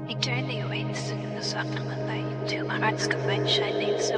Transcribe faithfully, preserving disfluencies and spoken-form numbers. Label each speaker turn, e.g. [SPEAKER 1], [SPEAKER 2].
[SPEAKER 1] Eternity waits in the sunlit light till my heart's combined shinings